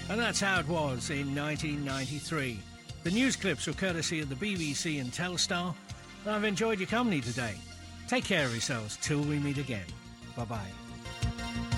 And that's how it was in 1993. The news clips were courtesy of the BBC and Telstar. And I've enjoyed your company today. Take care of yourselves till we meet again. Bye-bye.